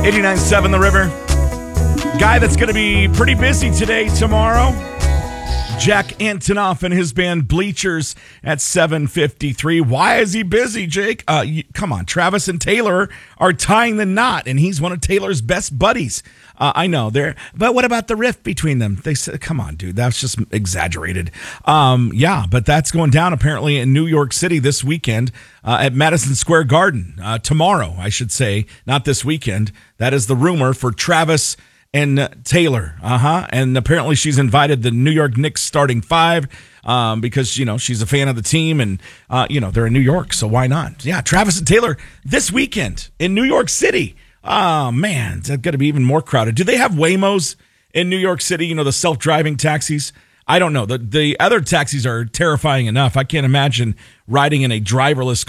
89.7 The River. Guy that's going to be pretty busy today, tomorrow. Jack Antonoff and his band Bleachers at 7:53. Why is he busy, Jake? Come on, Travis and Taylor are tying the knot, and he's one of Taylor's best buddies. I know but what about the rift between them? They said, "Come on, dude, that's just exaggerated." But that's going down apparently in New York City this weekend at Madison Square Garden. Tomorrow, I should say, not this weekend. That is the rumor for Travis and Taylor. And apparently she's invited the New York Knicks starting five because, she's a fan of the team and, they're in New York. So why not? Yeah, Travis and Taylor this weekend in New York City. Oh, man, it's going to be even more crowded. Do they have Waymos in New York City? The self-driving taxis? I don't know. The other taxis are terrifying enough. I can't imagine riding in a driverless